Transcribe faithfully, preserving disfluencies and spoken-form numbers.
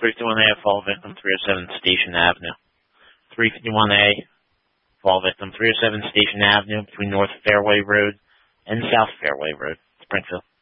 three fifty-one A, fall victim, three oh seven Station Avenue. three fifty-one A, fall victim, three oh seven Station Avenue, between North Fairway Road and South Fairway Road, Springfield.